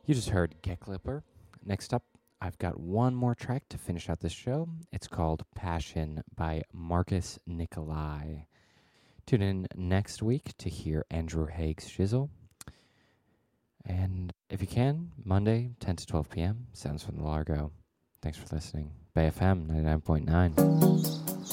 You just heard Get Clipper. Next up, I've got one more track to finish out this show. It's called Passion by Marcus Nicolai. Tune in next week to hear Andrew Haig's Shizzle. And if you can, Monday, 10 to 12 p.m., Sounds from the Largo. Thanks for listening. Bay FM 99.9.